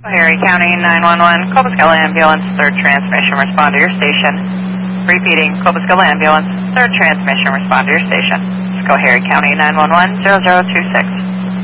Harry County 911, Coboscola Ambulance, third transmission, respond to your station. Repeating, Coboscola Ambulance, third transmission, respond to your station. Schoharie County 911, 0026.